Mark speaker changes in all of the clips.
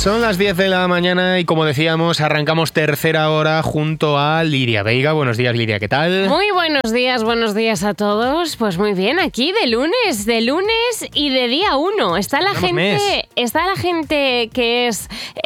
Speaker 1: Son las 10 de la mañana y como decíamos, arrancamos tercera hora junto a Lidia Veiga. Buenos días, Lidia, ¿qué tal?
Speaker 2: Muy buenos días a todos. Pues muy bien, aquí de lunes y de día 1. Está la gente que es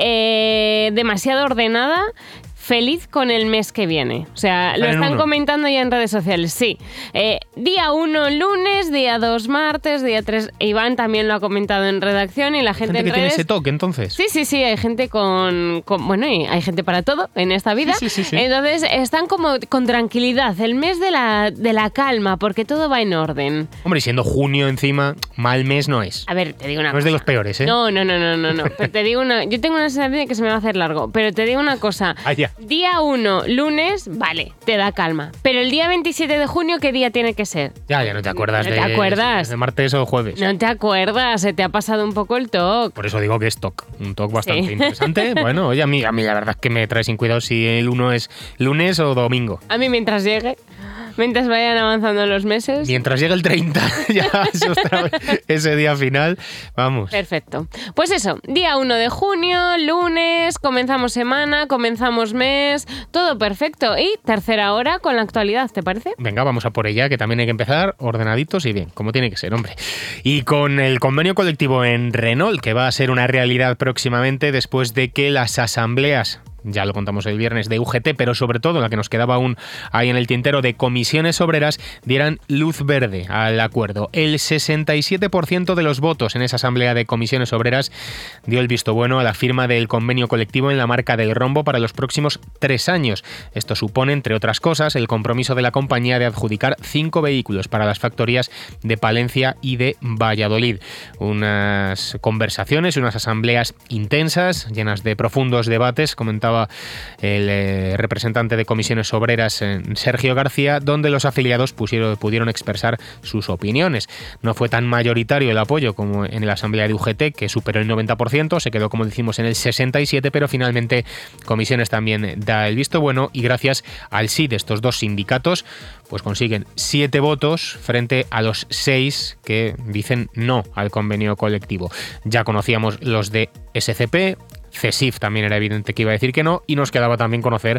Speaker 2: demasiado ordenada, feliz con el mes que viene. O sea, lo están comentando ya en redes sociales, sí. Día 1 lunes, día 2 martes, día 3... Iván también lo ha comentado en redacción y la gente en redes...
Speaker 1: tiene ese toque, entonces.
Speaker 2: Sí, hay gente bueno, y hay gente para todo en esta vida.
Speaker 1: Sí.
Speaker 2: Entonces, están como con tranquilidad, el mes de la calma, porque todo va en orden.
Speaker 1: Hombre, y siendo junio encima, mal mes no es.
Speaker 2: A ver, te digo una cosa.
Speaker 1: No es de los peores, ¿eh?
Speaker 2: No. Pero te digo yo tengo una sensación de que se me va a hacer largo, pero te digo una cosa.
Speaker 1: Ya.
Speaker 2: Día 1, lunes, vale, te da calma. Pero el día 27 de junio, ¿qué día tiene que ser?
Speaker 1: Ya no te acuerdas
Speaker 2: ¿No te acuerdas?
Speaker 1: de martes o jueves.
Speaker 2: No te acuerdas, se te ha pasado un poco el toque.
Speaker 1: Por eso digo que es un toque bastante interesante. Bueno, oye, a mí la verdad es que me trae sin cuidado si el 1 es lunes o domingo.
Speaker 2: A mí mientras vayan avanzando los meses.
Speaker 1: Mientras llegue el 30, ya es otra vez ese día final, vamos.
Speaker 2: Perfecto. Pues eso, día 1 de junio, lunes, comenzamos semana, comenzamos mes, todo perfecto. Y tercera hora con la actualidad, ¿te parece?
Speaker 1: Venga, vamos a por ella, que también hay que empezar ordenaditos y bien, como tiene que ser, hombre. Y con el convenio colectivo en Renault, que va a ser una realidad próximamente después de que las asambleas, ya lo contamos el viernes, de UGT, pero sobre todo la que nos quedaba aún ahí en el tintero de comisiones obreras, dieran luz verde al acuerdo. El 67% de los votos en esa asamblea de comisiones obreras dio el visto bueno a la firma del convenio colectivo en la marca del rombo para los próximos 3 años. Esto supone, entre otras cosas, el compromiso de la compañía de adjudicar 5 vehículos para las factorías de Palencia y de Valladolid. Unas conversaciones, unas asambleas intensas, llenas de profundos debates, comentaba el representante de comisiones obreras, Sergio García, donde los afiliados pudieron expresar sus opiniones. No fue tan mayoritario el apoyo como en la asamblea de UGT, que superó el 90%, se quedó, como decimos, en el 67%, pero finalmente comisiones también da el visto bueno y gracias al sí de estos dos sindicatos, pues consiguen 7 votos frente a los 6 que dicen no al convenio colectivo. Ya conocíamos los de SCP, CESIF también era evidente que iba a decir que no, y nos quedaba también conocer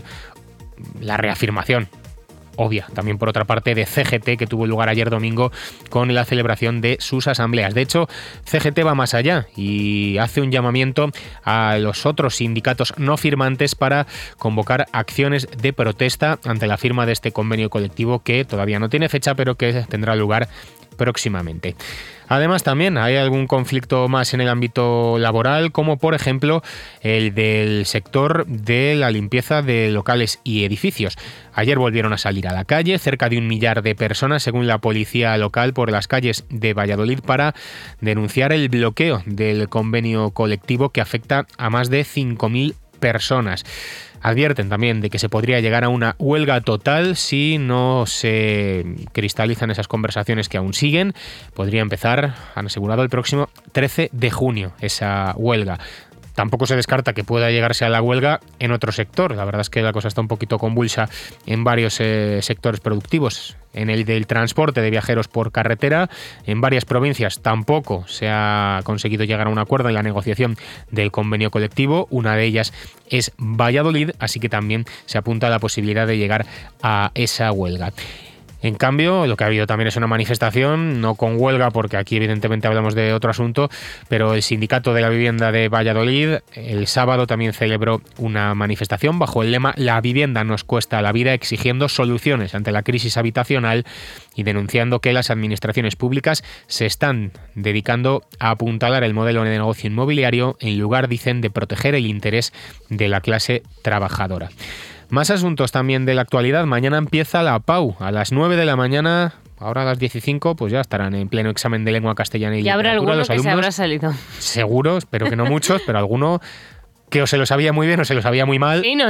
Speaker 1: la reafirmación obvia, también por otra parte, de CGT, que tuvo lugar ayer domingo con la celebración de sus asambleas. De hecho, CGT va más allá y hace un llamamiento a los otros sindicatos no firmantes para convocar acciones de protesta ante la firma de este convenio colectivo, que todavía no tiene fecha, pero que tendrá lugar próximamente. Además, también hay algún conflicto más en el ámbito laboral, como por ejemplo el del sector de la limpieza de locales y edificios. Ayer volvieron a salir a la calle cerca de 1 millar de personas, según la policía local, por las calles de Valladolid para denunciar el bloqueo del convenio colectivo que afecta a más de 5.000 personas. Advierten también de que se podría llegar a una huelga total si no se cristalizan esas conversaciones que aún siguen. Podría empezar, han asegurado, el próximo 13 de junio esa huelga. Tampoco se descarta que pueda llegarse a la huelga en otro sector. La verdad es que la cosa está un poquito convulsa en varios sectores productivos. En el del transporte de viajeros por carretera, en varias provincias tampoco se ha conseguido llegar a un acuerdo en la negociación del convenio colectivo. Una de ellas es Valladolid, así que también se apunta a la posibilidad de llegar a esa huelga. En cambio, lo que ha habido también es una manifestación, no con huelga, porque aquí evidentemente hablamos de otro asunto, pero el Sindicato de la Vivienda de Valladolid el sábado también celebró una manifestación bajo el lema "La vivienda nos cuesta la vida", exigiendo soluciones ante la crisis habitacional y denunciando que las administraciones públicas se están dedicando a apuntalar el modelo de negocio inmobiliario en lugar, dicen, de proteger el interés de la clase trabajadora. Más asuntos también de la actualidad. Mañana empieza la PAU a las 9 de la mañana. Ahora a las 15 pues ya estarán en pleno examen de lengua castellana y literatura.
Speaker 2: Y habrá alguno
Speaker 1: los
Speaker 2: que
Speaker 1: alumnos,
Speaker 2: se habrá salido.
Speaker 1: Seguro, espero que no muchos, pero alguno que o se lo sabía muy bien o se lo sabía muy mal.
Speaker 2: Sí, no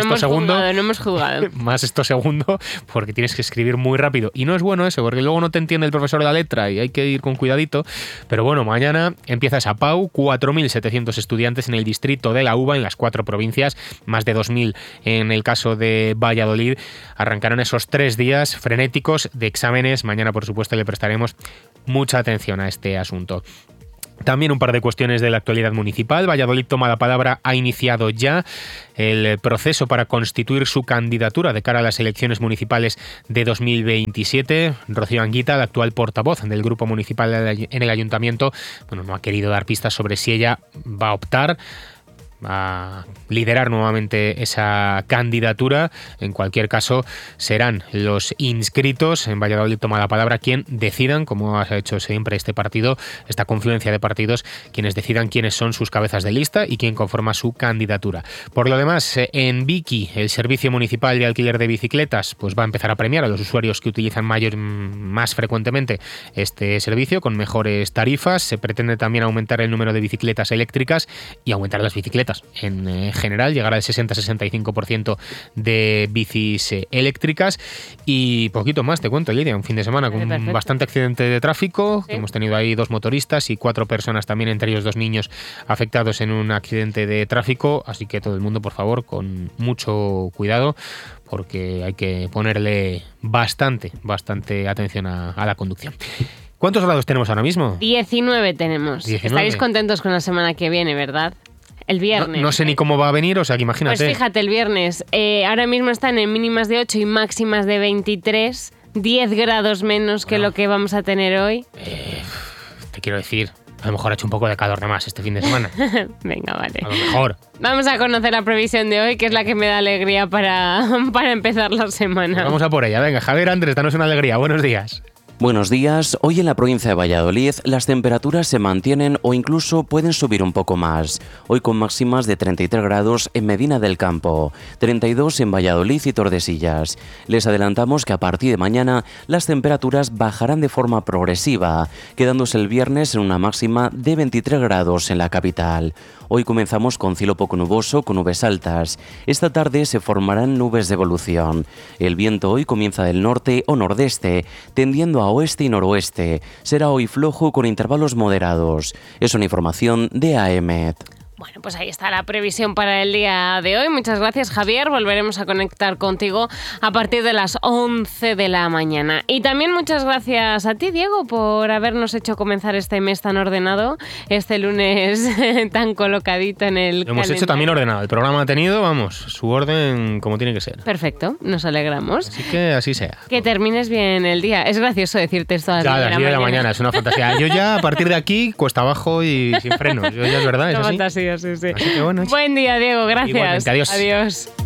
Speaker 2: hemos jugado.
Speaker 1: Más esto segundo, porque tienes que escribir muy rápido. Y no es bueno eso, porque luego no te entiende el profesor la letra y hay que ir con cuidadito. Pero bueno, mañana empieza esa PAU, 4.700 estudiantes en el distrito de la UBA, en las 4 provincias, más de 2.000 en el caso de Valladolid. Arrancarán esos 3 días frenéticos de exámenes. Mañana, por supuesto, le prestaremos mucha atención a este asunto. También un par de cuestiones de la actualidad municipal. Valladolid toma la palabra, ha iniciado ya el proceso para constituir su candidatura de cara a las elecciones municipales de 2027. Rocío Anguita, la actual portavoz del grupo municipal en el ayuntamiento, no ha querido dar pistas sobre si ella va a optar a liderar nuevamente esa candidatura. En cualquier caso, serán los inscritos en Valladolid toma la palabra quien decidan, como ha hecho siempre este partido, esta confluencia de partidos, quienes decidan quiénes son sus cabezas de lista y quién conforma su candidatura. Por lo demás, en Viki, el Servicio Municipal de Alquiler de Bicicletas, pues va a empezar a premiar a los usuarios que utilizan más frecuentemente este servicio con mejores tarifas. Se pretende también aumentar el número de bicicletas eléctricas y aumentar las bicicletas en general, llegar al 60-65% de bicis eléctricas. Y poquito más te cuento, Lidia, un fin de semana con bastante accidente de tráfico. Sí. Hemos tenido ahí 2 motoristas y 4 personas también, entre ellos 2 niños afectados en un accidente de tráfico, así que todo el mundo, por favor, con mucho cuidado, porque hay que ponerle bastante atención a la conducción. ¿Cuántos grados tenemos ahora mismo?
Speaker 2: 19 tenemos. 19. Estaréis contentos con la semana que viene, ¿verdad? El viernes.
Speaker 1: No sé ni cómo va a venir, o sea que imagínate.
Speaker 2: Pues fíjate, el viernes. Ahora mismo están en mínimas de 8 y máximas de 23. 10 grados menos que lo que vamos a tener hoy.
Speaker 1: Te quiero decir, a lo mejor ha hecho un poco de calor de más este fin de semana.
Speaker 2: Venga, vale.
Speaker 1: A lo mejor.
Speaker 2: Vamos a conocer la previsión de hoy, que es la que me da alegría para empezar la semana.
Speaker 1: Pues vamos a por ella. Venga, Javier Andrés, danos una alegría. Buenos días.
Speaker 3: Buenos días. Hoy en la provincia de Valladolid las temperaturas se mantienen o incluso pueden subir un poco más. Hoy con máximas de 33 grados en Medina del Campo, 32 en Valladolid y Tordesillas. Les adelantamos que a partir de mañana las temperaturas bajarán de forma progresiva, quedándose el viernes en una máxima de 23 grados en la capital. Hoy comenzamos con cielo poco nuboso con nubes altas. Esta tarde se formarán nubes de evolución. El viento hoy comienza del norte o nordeste, tendiendo a oeste y noroeste. Será hoy flojo con intervalos moderados. Es una información de AEMET.
Speaker 2: Bueno, pues ahí está la previsión para el día de hoy. Muchas gracias, Javier. Volveremos a conectar contigo a partir de las 11 de la mañana. Y también muchas gracias a ti, Diego, por habernos hecho comenzar este mes tan ordenado, este lunes tan colocadito en el calendario.
Speaker 1: Hemos hecho también ordenado. El programa ha tenido, su orden como tiene que ser.
Speaker 2: Perfecto, nos alegramos.
Speaker 1: Así que así sea.
Speaker 2: Que termines bien el día. Es gracioso decirte esto a las 10
Speaker 1: de la mañana. Es una fantasía. Yo ya, a partir de aquí, cuesta abajo y sin frenos. Yo ya es verdad, es así.
Speaker 2: Fantasía, sí.
Speaker 1: Así que bueno.
Speaker 2: Buen día, Diego. Gracias.
Speaker 1: Igualmente, adiós.
Speaker 2: Adiós.